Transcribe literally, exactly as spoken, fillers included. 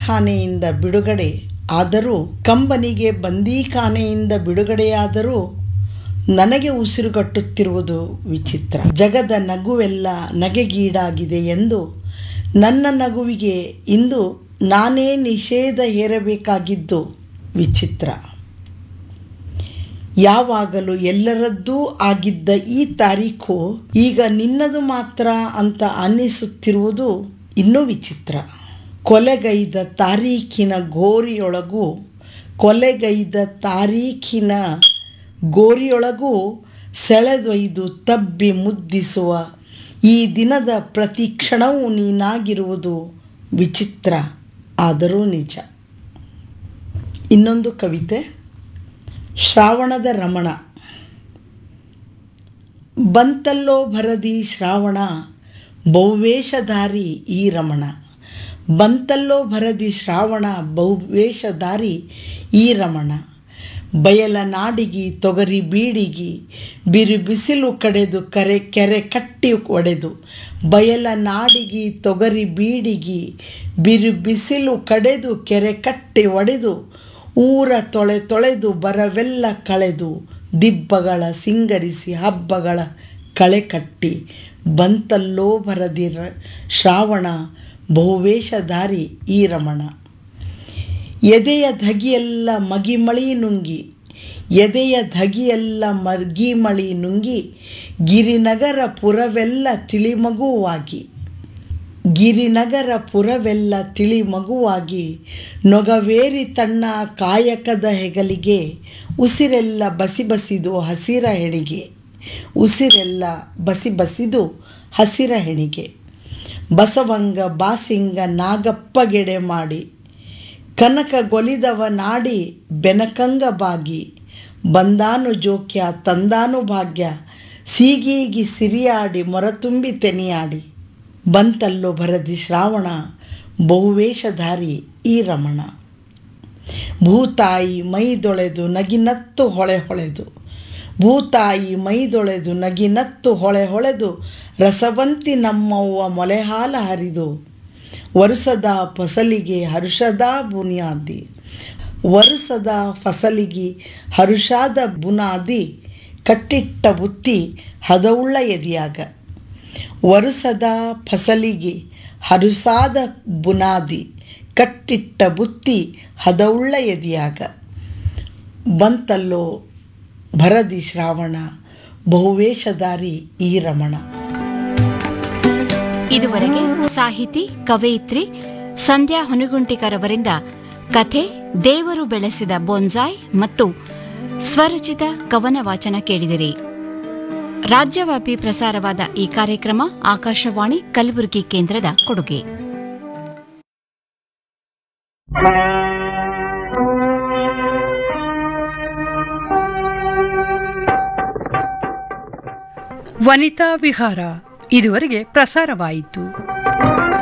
ಬಂದೀಖಾನೆಯಿಂದ ಬಿಡುಗಡೆ ಆದರೂ ಕಂಬನಿಗೆ ಬಂದೀಖಾನೆಯಿಂದ ಬಿಡುಗಡೆಯಾದರೂ ನನಗೆ ಉಸಿರುಗಟ್ಟುತ್ತಿರುವುದು ವಿಚಿತ್ರ. ಜಗದ ನಗುವೆಲ್ಲ ನಗೆಗೀಡಾಗಿದೆ ಎಂದು ನನ್ನ ನಗುವಿಗೆ ಇಂದು ನಾನೇ ನಿಷೇಧ ಹೇರಬೇಕಾಗಿದ್ದು ವಿಚಿತ್ರ. ಯಾವಾಗಲೂ ಎಲ್ಲರದ್ದೂ ಆಗಿದ್ದ ಈ ತಾರೀಖು ಈಗ ನಿನ್ನದು ಮಾತ್ರ ಅಂತ ಅನ್ನಿಸುತ್ತಿರುವುದು ಇನ್ನೂ ವಿಚಿತ್ರ. ಕೊಲೆಗೈದ ತಾರೀಖಿನ ಗೋರಿಯೊಳಗೂ ಕೊಲೆಗೈದ ತಾರೀಖಿನ ಗೋರಿಯೊಳಗೂ ಸೆಳೆದೊಯ್ದು ತಬ್ಬಿ ಮುದ್ದಿಸುವ ಈ ದಿನದ ಪ್ರತಿ ಕ್ಷಣವೂ ನೀನಾಗಿರುವುದು ವಿಚಿತ್ರ, ಆದರೂ ನಿಜ. ಇನ್ನೊಂದು ಕವಿತೆ, ಶ್ರಾವಣದ ರಮಣ. ಬಂತಲ್ಲೋ ಭರದಿ ಶ್ರಾವಣ, ಬಹುವೇಷಧಾರಿ ಈ ರಮಣ. ಬಂತಲ್ಲೋ ಭರದಿ ಶ್ರಾವಣ, ಬಹುವೇಷಧಾರಿ ಈ ರಮಣ. ಬಯಲ ನಾಡಿಗಿ ತೊಗರಿ ಬೀಡಿಗಿ ಬಿರು ಬಿಸಿಲು ಕಡೆದು ಕರೆ ಕೆರೆ ಕಟ್ಟಿ ಒಡೆದು. ಬಯಲ ನಾಡಿಗಿ ತೊಗರಿ ಬೀಡಿಗಿ ಬಿರು ಬಿಸಿಲು ಕಡೆದು ಕೆರೆ ಕಟ್ಟಿ ಒಡೆದು. ಊರ ತೊಳೆ ತೊಳೆದು ಬರವೆಲ್ಲ ಕಳೆದು ದಿಬ್ಬಗಳ ಸಿಂಗರಿಸಿ ಹಬ್ಬಗಳ ಕಳೆ ಕಟ್ಟಿ. ಬಂತಲ್ಲೋ ಭರದಿ ಶ್ರಾವಣ, ಬಹುವೇಷಧಾರಿ ಈ ರಮಣ. ಎದೆಯ ಧಗಿಯೆಲ್ಲ ಮಗಿಮಳಿ ನುಂಗಿ ಎದೆಯ ಧಗಿಯೆಲ್ಲ ಮಗಿಮಳಿ ನುಂಗಿ ಗಿರಿನಗರ ಪುರವೆಲ್ಲ ತಿಳಿಮಗುವಾಗಿ. ಗಿರಿನಗರ ಪುರವೆಲ್ಲ ತಿಳಿಮಗುವಾಗಿ ನೊಗವೇರಿ ತನ್ನ ಕಾಯಕದ ಹೆಗಲಿಗೆ. ಉಸಿರೆಲ್ಲ ಬಸಿ ಬಸಿದು ಹಸಿರ ಹೆಣಿಗೆ ಉಸಿರೆಲ್ಲ ಬಸಿ ಬಸಿದು ಹಸಿರ ಹೆಣಿಗೆ. ಬಸವಂಗ ಬಾಸಿಂಗ ನಾಗಪ್ಪಗೆಡೆ ಮಾಡಿ ಕನಕ ಗೊಲಿದವ ನಾಡಿ ಬೆನಕಂಗ ಬಾಗಿ. ಬಂದಾನು ಜೋಕ್ಯ ತಂದಾನು ಭಾಗ್ಯ ಸೀಗೀಗಿ ಸಿರಿಯಾಡಿ ಮೊರತುಂಬಿ ತೆನಿಯಾಡಿ. ಬಂತಲ್ಲೋ ಭರದಿ ಶ್ರಾವಣ, ಬಹುವೇಷಧಾರಿ ಈ ರಮಣ. ಭೂತಾಯಿ ಮೈದೊಳೆದು ನಗಿನತ್ತು ಹೊಳೆ ಹೊಳೆದು ಭೂತಾಯಿ ಮೈದೊಳೆದು ನಗಿನತ್ತು ಹೊಳೆ ಹೊಳೆದು ರಸವಂತಿ ನಮ್ಮವ್ವ ಮೊಲೆಹಾಲ ಹರಿದು. ವರುಸದ ಫಸಲಿಗೆ ಹರುಷದ ಬುನಿಯಾದಿ ವರುಸದ ಫಸಲಿಗೆ ಹರುಷಾದ ಬುನಾದಿ ಕಟ್ಟಿಟ್ಟ ಬುತ್ತಿ ಹದವುಳ್ಳ ಎದಿಯಾಗ. ವರುಸದ ಫಸಲಿಗೆ ಹರುಸಾದ ಬುನಾದಿ ಕಟ್ಟಿಟ್ಟ ಬುತ್ತಿ ಹದವುಳ್ಳ ಎದಿಯಾಗ. ಬಂತಲ್ಲೋ ಭರದಿ ಶ್ರಾವಣ, ಬಹುವೇಷಧಾರಿ ಈ ರಮಣ. ಇದುವರೆಗೆ ಸಾಹಿತಿ ಕವಯಿತ್ರಿ ಸಂಧ್ಯಾ ಹೊನಗುಂಟಿಕರವರಿಂದ ಕಥೆ ದೇವರು ಬೆಳೆಸಿದ ಬೋನ್ಸಾಯ್ ಮತ್ತು ಸ್ವರಚಿತ ಕವನ ವಾಚನ ಕೇಳಿದಿರಿ. ರಾಜ್ಯವ್ಯಾಪಿ ಪ್ರಸಾರವಾದ ಈ ಕಾರ್ಯಕ್ರಮ ಆಕಾಶವಾಣಿ ಕಲಬುರಗಿ ಕೇಂದ್ರದ ಕೊಡುಗೆ. ವನಿತಾ ವಿಹಾರ ಇದುವರೆಗೆ ಪ್ರಸಾರವಾಯಿತು.